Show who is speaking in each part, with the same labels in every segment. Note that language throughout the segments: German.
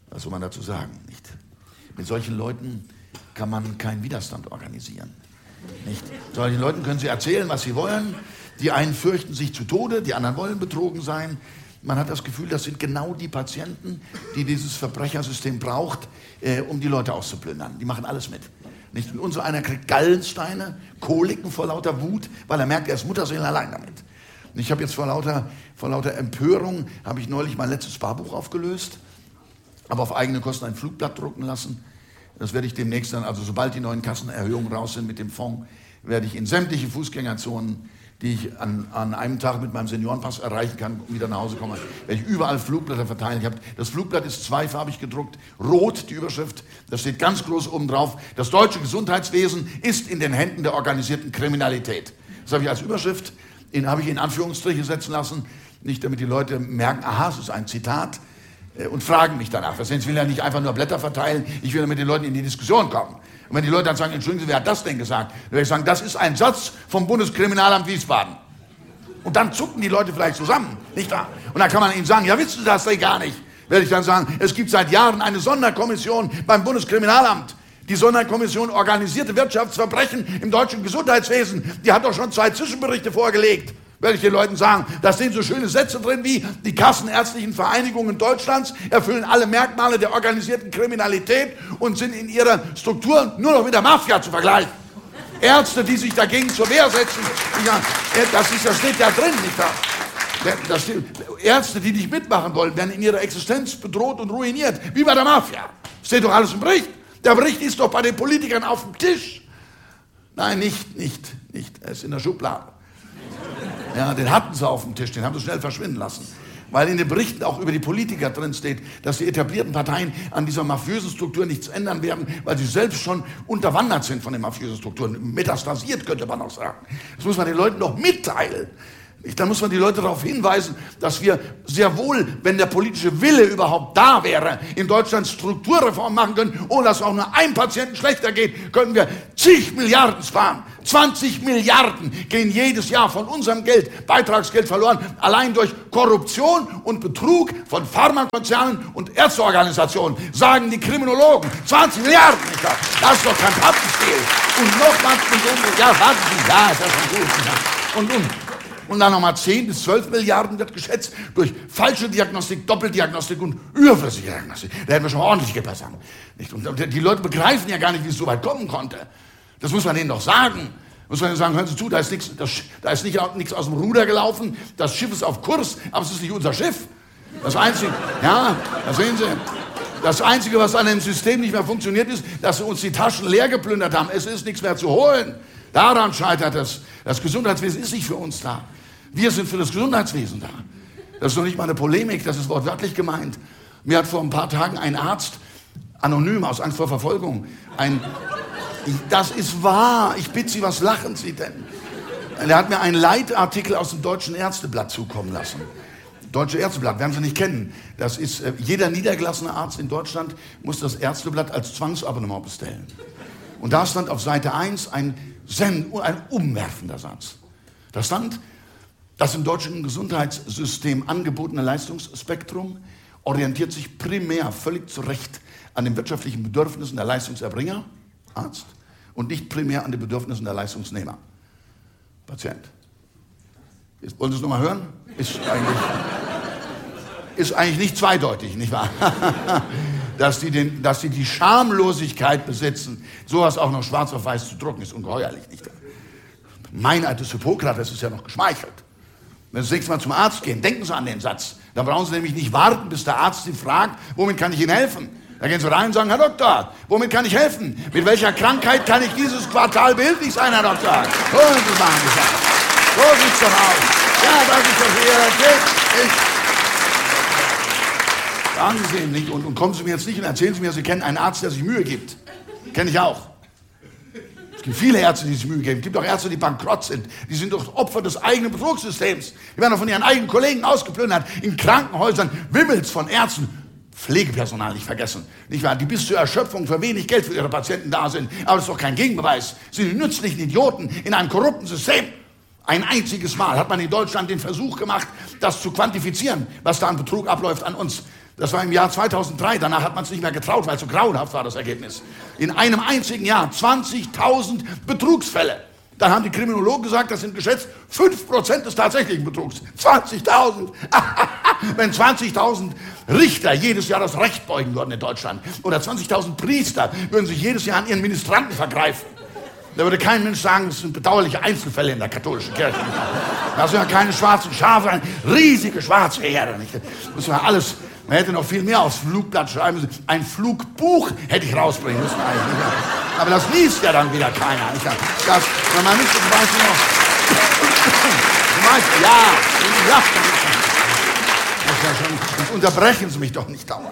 Speaker 1: Was soll man dazu sagen? Nicht? Mit solchen Leuten kann man keinen Widerstand organisieren. Nicht? Solchen Leuten können sie erzählen, was sie wollen. Die einen fürchten sich zu Tode, die anderen wollen betrogen sein. Man hat das Gefühl, das sind genau die Patienten, die dieses Verbrechersystem braucht, um die Leute auszuplündern. Die machen alles mit. Nicht? Und unser einer kriegt Gallensteine, Koliken vor lauter Wut, weil er merkt, er ist Mutterseelen allein damit. Und ich habe jetzt vor lauter Empörung, habe ich neulich mein letztes Sparbuch aufgelöst, aber auf eigene Kosten ein Flugblatt drucken lassen. Das werde ich demnächst dann, also sobald die neuen Kassenerhöhungen raus sind mit dem Fonds, werde ich in sämtliche Fußgängerzonen, die ich an einem Tag mit meinem Seniorenpass erreichen kann und wieder nach Hause komme, werde ich überall Flugblätter verteilen. Das Flugblatt ist zweifarbig gedruckt, rot die Überschrift, da steht ganz groß oben drauf, das deutsche Gesundheitswesen ist in den Händen der organisierten Kriminalität. Das habe ich als Überschrift, habe ich in Anführungsstriche setzen lassen, nicht damit die Leute merken, aha, es ist ein Zitat, und fragen mich danach. Ich will ja nicht einfach nur Blätter verteilen, ich will mit den Leuten in die Diskussion kommen. Und wenn die Leute dann sagen, entschuldigen Sie, wer hat das denn gesagt? Dann werde ich sagen, das ist ein Satz vom Bundeskriminalamt Wiesbaden. Und dann zucken die Leute vielleicht zusammen, nicht wahr? Und dann kann man ihnen sagen, ja, wissen Sie das denn gar nicht? Werde ich dann sagen, es gibt seit Jahren eine Sonderkommission beim Bundeskriminalamt. Die Sonderkommission organisierte Wirtschaftsverbrechen im deutschen Gesundheitswesen. Die hat doch schon 2 Zwischenberichte vorgelegt. Werde ich den Leuten sagen, da stehen so schöne Sätze drin wie, die kassenärztlichen Vereinigungen Deutschlands erfüllen alle Merkmale der organisierten Kriminalität und sind in ihrer Struktur nur noch mit der Mafia zu vergleichen. Ärzte, die sich dagegen zur Wehr setzen, das steht da drin, nicht wahr? Ärzte, die nicht mitmachen wollen, werden in ihrer Existenz bedroht und ruiniert, wie bei der Mafia. Steht doch alles im Bericht. Der Bericht ist doch bei den Politikern auf dem Tisch. Nein, nicht. Er ist in der Schublade. Ja, den hatten sie auf dem Tisch, den haben sie schnell verschwinden lassen. Weil in den Berichten auch über die Politiker drin steht, dass die etablierten Parteien an dieser mafiösen Struktur nichts ändern werden, weil sie selbst schon unterwandert sind von den mafiösen Strukturen. Metastasiert, könnte man auch sagen. Das muss man den Leuten doch mitteilen. Da muss man die Leute darauf hinweisen, dass wir sehr wohl, wenn der politische Wille überhaupt da wäre, in Deutschland Strukturreformen machen können, ohne dass es auch nur einem Patienten schlechter geht, könnten wir zig Milliarden sparen. 20 Milliarden gehen jedes Jahr von unserem Geld, Beitragsgeld verloren, allein durch Korruption und Betrug von Pharmakonzernen und Ärzteorganisationen, sagen die Kriminologen. 20 Milliarden, das ist doch kein Pappenspiel. Und noch 20 Millionen, ja, warten Sie, ja, ist ja schon gut. Und dann nochmal 10 bis 12 Milliarden wird geschätzt durch falsche Diagnostik, Doppeldiagnostik und überflüssige Diagnostik. Da hätten wir schon mal ordentlich gebessert. Und die Leute begreifen ja gar nicht, wie es so weit kommen konnte. Das muss man denen doch sagen. Muss man denen sagen, hören Sie zu, da ist nichts aus dem Ruder gelaufen, das Schiff ist auf Kurs, aber es ist nicht unser Schiff. Das Einzige, ja, da sehen Sie, das Einzige, was an dem System nicht mehr funktioniert, ist, dass sie uns die Taschen leer geplündert haben. Es ist nichts mehr zu holen. Daran scheitert es. Das Gesundheitswesen ist nicht für uns da. Wir sind für das Gesundheitswesen da. Das ist doch nicht mal eine Polemik, das ist wortwörtlich gemeint. Mir hat vor ein paar Tagen ein Arzt, anonym, aus Angst vor Verfolgung, das ist wahr, ich bitte Sie, was lachen Sie denn? Er hat mir einen Leitartikel aus dem Deutschen Ärzteblatt zukommen lassen. Deutsche Ärzteblatt, werden Sie nicht kennen. Das ist, jeder niedergelassene Arzt in Deutschland muss das Ärzteblatt als Zwangsabonnement bestellen. Und da stand auf Seite 1 ein umwerfender Satz. Da stand, das im deutschen Gesundheitssystem angebotene Leistungsspektrum orientiert sich primär völlig zu Recht an den wirtschaftlichen Bedürfnissen der Leistungserbringer, Arzt, und nicht primär an den Bedürfnissen der Leistungsnehmer, Patient. Wollen Sie es nochmal hören? Ist eigentlich nicht zweideutig, nicht wahr? Dass die Schamlosigkeit besitzen, sowas auch noch schwarz auf weiß zu drucken, ist ungeheuerlich, nicht wahr? Meinheit des Hippokrates ist ja noch geschmeichelt. Wenn Sie das nächste Mal zum Arzt gehen, denken Sie an den Satz. Da brauchen Sie nämlich nicht warten, bis der Arzt Sie fragt, womit kann ich Ihnen helfen? Da gehen Sie rein und sagen, Herr Doktor, womit kann ich helfen? Mit welcher Krankheit kann ich dieses Quartal behilflich sein, Herr Doktor? Hören Sie es mal an. So sieht's doch aus. Ja, das ist doch die Realität. Sagen Sie ihm nicht und kommen Sie mir jetzt nicht und erzählen Sie mir, Sie kennen einen Arzt, der sich Mühe gibt. Kenne ich auch. Es gibt viele Ärzte, die sich Mühe geben. Es gibt auch Ärzte, die bankrott sind. Die sind doch Opfer des eigenen Betrugssystems. Die werden doch von ihren eigenen Kollegen ausgeplündert. In Krankenhäusern wimmelt's von Ärzten. Pflegepersonal nicht vergessen. Nicht wahr? Die bis zur Erschöpfung für wenig Geld für ihre Patienten da sind. Aber das ist doch kein Gegenbeweis. Sie sind die nützlichen Idioten in einem korrupten System. Ein einziges Mal hat man in Deutschland den Versuch gemacht, das zu quantifizieren, was da an Betrug abläuft an uns. Das war im Jahr 2003, danach hat man es nicht mehr getraut, weil so grauenhaft war das Ergebnis. In einem einzigen Jahr 20.000 Betrugsfälle. Dann haben die Kriminologen gesagt, das sind geschätzt 5% des tatsächlichen Betrugs. 20.000! Wenn 20.000 Richter jedes Jahr das Recht beugen würden in Deutschland oder 20.000 Priester würden sich jedes Jahr an ihren Ministranten vergreifen, da würde kein Mensch sagen, das sind bedauerliche Einzelfälle in der katholischen Kirche. Das sind ja keine schwarzen Schafe, eine riesige schwarze Herde. Das war alles. Man hätte noch viel mehr aufs Flugblatt schreiben müssen. Ein Flugbuch hätte ich rausbringen müssen eigentlich. Aber das liest ja dann wieder keiner. Man müsste zum Beispiel noch... Jetzt unterbrechen Sie mich doch nicht dauernd.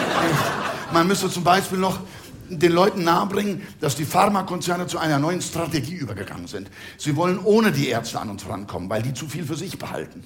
Speaker 1: Man müsste zum Beispiel noch den Leuten nahebringen, dass die Pharmakonzerne zu einer neuen Strategie übergegangen sind. Sie wollen ohne die Ärzte an uns rankommen, weil die zu viel für sich behalten.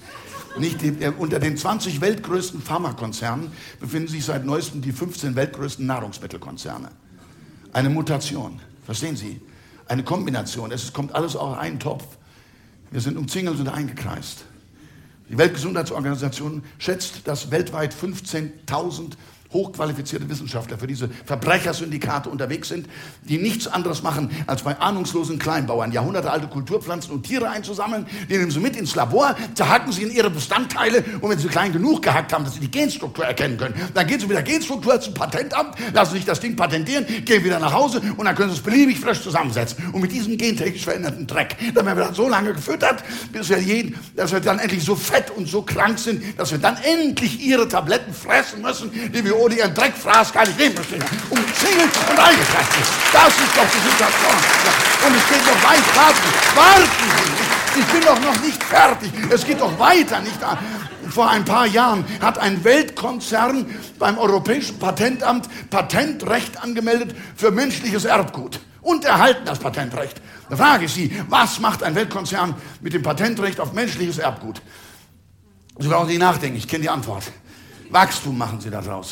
Speaker 1: Unter den 20 weltgrößten Pharmakonzernen befinden sich seit neuestem die 15 weltgrößten Nahrungsmittelkonzerne. Eine Mutation, verstehen Sie? Eine Kombination, es kommt alles auf einen Topf. Wir sind umzingelt und eingekreist. Die Weltgesundheitsorganisation schätzt, dass weltweit 15.000 hochqualifizierte Wissenschaftler für diese Verbrechersyndikate unterwegs sind, die nichts anderes machen, als bei ahnungslosen Kleinbauern jahrhundertealte Kulturpflanzen und Tiere einzusammeln. Die nehmen sie mit ins Labor, zerhacken sie in ihre Bestandteile und wenn sie klein genug gehackt haben, dass sie die Genstruktur erkennen können, dann gehen sie mit der Genstruktur zum Patentamt, lassen sich das Ding patentieren, gehen wieder nach Hause und dann können sie es beliebig frisch zusammensetzen. Und mit diesem gentechnisch veränderten Dreck, dann werden wir dann so lange gefüttert, bis dass wir dann endlich so fett und so krank sind, dass wir dann endlich ihre Tabletten fressen müssen, die wir ohne ihren Dreckfraß gar nicht nehmen müssen. Umzingelt und eingekreist sind. Das ist doch die Situation. Und es geht noch weit. Warten Sie! Ich bin doch noch nicht fertig. Es geht doch weiter. Nicht? Vor ein paar Jahren hat ein Weltkonzern beim Europäischen Patentamt Patentrecht angemeldet für menschliches Erbgut. Und erhalten das Patentrecht. Da frage ich Sie, was macht ein Weltkonzern mit dem Patentrecht auf menschliches Erbgut? Sie brauchen nicht nachdenken, ich kenne die Antwort. Wachstum machen Sie daraus.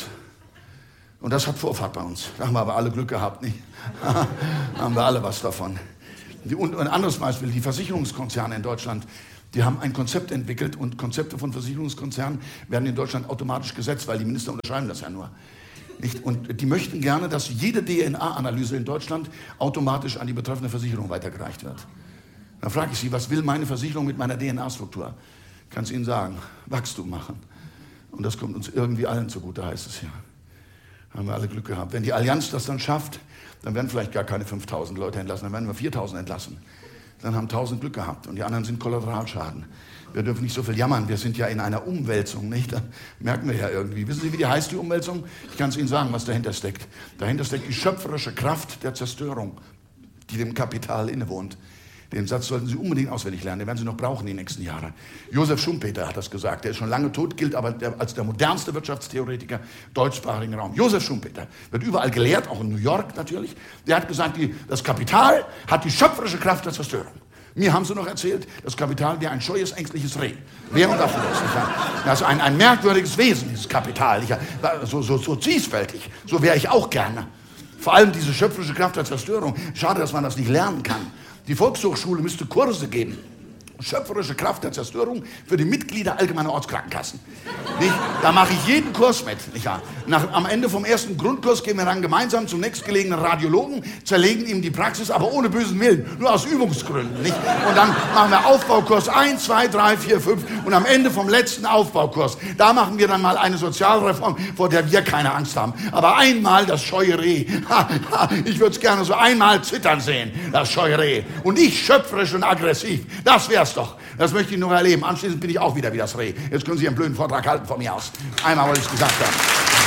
Speaker 1: Und das hat Vorfahrt bei uns. Da haben wir aber alle Glück gehabt, nicht? Da haben wir alle was davon. Und ein anderes Beispiel, die Versicherungskonzerne in Deutschland, die haben ein Konzept entwickelt und Konzepte von Versicherungskonzernen werden in Deutschland automatisch gesetzt, weil die Minister unterschreiben das ja nur. Nicht? Und die möchten gerne, dass jede DNA-Analyse in Deutschland automatisch an die betreffende Versicherung weitergereicht wird. Dann frage ich Sie, was will meine Versicherung mit meiner DNA-Struktur? Ich kann es Ihnen sagen, Wachstum machen. Und das kommt uns irgendwie allen zugute, heißt es hier. Da haben wir alle Glück gehabt. Wenn die Allianz das dann schafft, dann werden vielleicht gar keine 5.000 Leute entlassen, dann werden wir 4.000 entlassen. Dann haben 1.000 Glück gehabt und die anderen sind Kollateralschaden. Wir dürfen nicht so viel jammern, wir sind ja in einer Umwälzung, nicht? Da merken wir ja irgendwie. Wissen Sie, wie die heißt, die Umwälzung? Ich kann es Ihnen sagen, was dahinter steckt. Dahinter steckt die schöpferische Kraft der Zerstörung, die dem Kapital innewohnt. Den Satz sollten Sie unbedingt auswendig lernen, den werden Sie noch brauchen die nächsten Jahre. Josef Schumpeter hat das gesagt, der ist schon lange tot, gilt aber als der modernste Wirtschaftstheoretiker deutschsprachigen Raum. Josef Schumpeter wird überall gelehrt, auch in New York natürlich. Der hat gesagt, das Kapital hat die schöpferische Kraft der Zerstörung. Mir haben sie noch erzählt, das Kapital wäre ein scheues, ängstliches Reh. Wer und dafür ist. Das ist ein merkwürdiges Wesen, dieses Kapital. So zwiespältig, so wäre ich auch gerne. Vor allem diese schöpferische Kraft der Zerstörung. Schade, dass man das nicht lernen kann. Die Volkshochschule müsste Kurse geben. Schöpferische Kraft der Zerstörung für die Mitglieder allgemeiner Ortskrankenkassen. Nicht? Da mache ich jeden Kurs mit. Nicht wahr? Am Ende vom ersten Grundkurs gehen wir dann gemeinsam zum nächstgelegenen Radiologen, zerlegen ihm die Praxis, aber ohne bösen Willen, nur aus Übungsgründen. Nicht? Und dann machen wir Aufbaukurs 1, 2, 3, 4, 5 und am Ende vom letzten Aufbaukurs, da machen wir dann mal eine Sozialreform, vor der wir keine Angst haben. Aber einmal das scheue Reh. Ich würde es gerne so einmal zittern sehen, das scheue Reh. Und ich schöpferisch und aggressiv. Das wär's doch. Das möchte ich noch erleben. Anschließend bin ich auch wieder wie das Reh. Jetzt können Sie einen blöden Vortrag halten von mir aus. Einmal wollte ich es gesagt haben.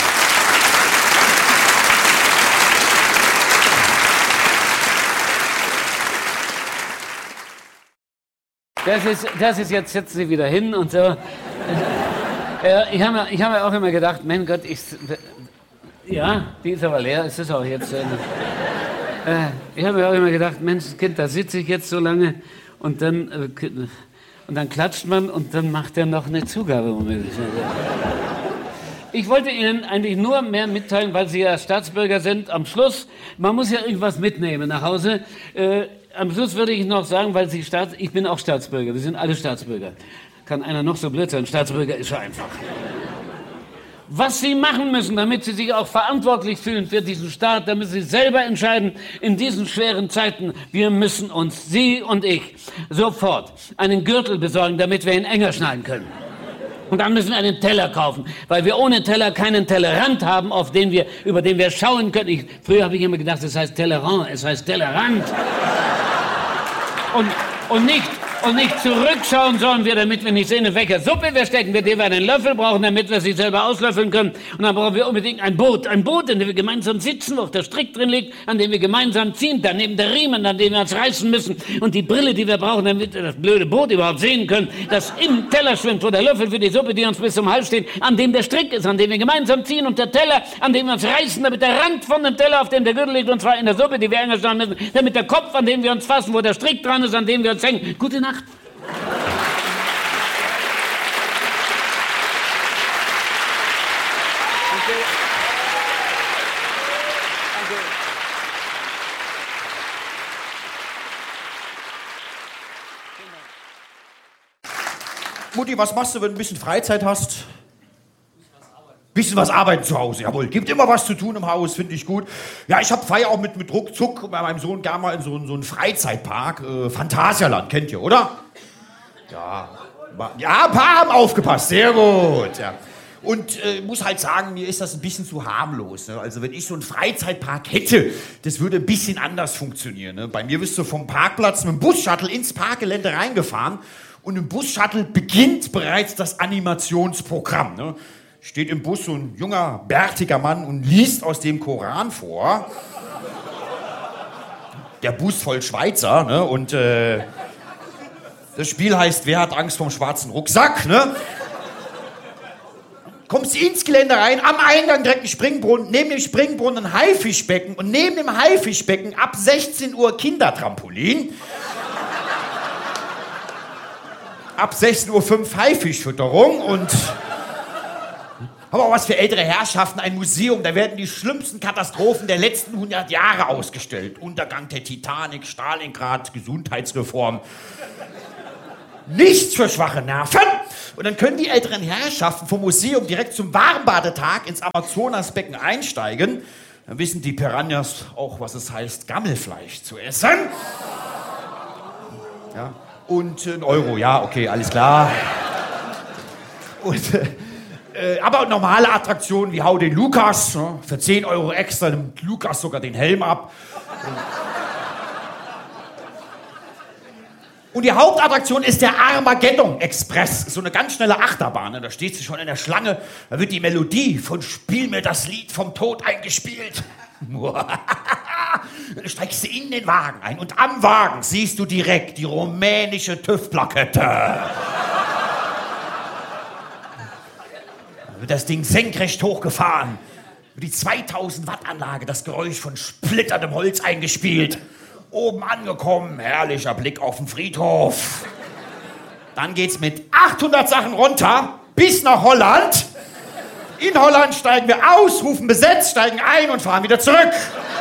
Speaker 2: Das ist jetzt, setzen Sie wieder hin und so. Ich hab mir auch immer gedacht, mein Gott, ja, die ist aber leer, ist das auch jetzt. Ich habe mir auch immer gedacht, Mensch, Kind, da sitze ich jetzt so lange und dann klatscht man und dann macht er noch eine Zugabe. Ich wollte Ihnen eigentlich nur mehr mitteilen, weil Sie ja Staatsbürger sind, am Schluss, man muss ja irgendwas mitnehmen nach Hause. am Schluss würde ich noch sagen, weil ich bin auch Staatsbürger, wir sind alle Staatsbürger. Kann einer noch so blöd sein, Staatsbürger ist ja einfach. Was Sie machen müssen, damit Sie sich auch verantwortlich fühlen für diesen Staat, damit Sie selber entscheiden, in diesen schweren Zeiten, wir müssen uns, Sie und ich, sofort einen Gürtel besorgen, damit wir ihn enger schneiden können. Und dann müssen wir einen Teller kaufen, weil wir ohne Teller keinen Tellerrand haben, über den wir schauen können. Früher habe ich immer gedacht, es heißt Tellerrand, es heißt Tellerrand. Und nicht zurückschauen sollen wir, damit wir nicht sehen, in welcher Suppe wir stecken, mit der wir einen Löffel brauchen, damit wir sie selber auslöffeln können. Und dann brauchen wir unbedingt ein Boot, in dem wir gemeinsam sitzen, wo auch der Strick drin liegt, an dem wir gemeinsam ziehen, daneben der Riemen, an dem wir uns reißen müssen und die Brille, die wir brauchen, damit wir das blöde Boot überhaupt sehen können, das im Teller schwimmt, wo der Löffel für die Suppe, die uns bis zum Hals steht, an dem der Strick ist, an dem wir gemeinsam ziehen und der Teller, an dem wir uns reißen, damit der Rand von dem Teller, auf dem der Gürtel liegt, und zwar in der Suppe, die wir enger schneiden müssen, damit der Kopf, an dem wir uns fassen, wo der Strick dran ist, an dem wir uns hängen. Gute Nacht.
Speaker 3: Mutti, was machst du, wenn du ein bisschen Freizeit hast? Bisschen was arbeiten zu Hause, jawohl. Gibt immer was zu tun im Haus, finde ich gut. Ja, ich feiere auch mit Ruckzuck bei meinem Sohn gerne mal in so einen Freizeitpark. Phantasialand, kennt ihr, oder? Ja, ein paar haben aufgepasst, sehr gut. Ja. Und muss halt sagen, mir ist das ein bisschen zu harmlos. Ne? Also wenn ich so einen Freizeitpark hätte, das würde ein bisschen anders funktionieren. Ne? Bei mir wirst du vom Parkplatz mit dem Bus-Shuttle ins Parkgelände reingefahren und im Bus-Shuttle beginnt bereits das Animationsprogramm. Ne? Steht im Bus so ein junger, bärtiger Mann und liest aus dem Koran vor. Der Bus voll Schweizer, ne? Und das Spiel heißt, wer hat Angst vom schwarzen Rucksack, ne? Kommst ins Gelände rein, am Eingang direkt ein Springbrunnen, neben dem Springbrunnen ein Haifischbecken und neben dem Haifischbecken ab 16 Uhr Kindertrampolin. Ab 16:05 Uhr Haifischfütterung und... Aber auch was für ältere Herrschaften, ein Museum, da werden die schlimmsten Katastrophen der letzten 100 Jahre ausgestellt. Untergang der Titanic, Stalingrad, Gesundheitsreform. Nichts für schwache Nerven. Und dann können die älteren Herrschaften vom Museum direkt zum Warmbadetag ins Amazonasbecken einsteigen. Dann wissen die Piranhas auch, was es heißt, Gammelfleisch zu essen. Ja. Und ein Euro, ja, okay, alles klar. Und... aber normale Attraktionen wie Hau den Lukas, ne? Für 10 Euro extra nimmt Lukas sogar den Helm ab. Und die Hauptattraktion ist der Armageddon Express, so eine ganz schnelle Achterbahn. Ne? Da steht sie schon in der Schlange, da wird die Melodie von Spiel mir das Lied vom Tod eingespielt. Dann steigst du in den Wagen ein und am Wagen siehst du direkt die rumänische TÜV-Plakette. Wird das Ding senkrecht hochgefahren, wird die 2000 Watt Anlage, das Geräusch von splitterndem Holz eingespielt. Oben angekommen, herrlicher Blick auf den Friedhof. Dann geht's mit 800 Sachen runter bis nach Holland. In Holland steigen wir aus, rufen besetzt, steigen ein und fahren wieder zurück.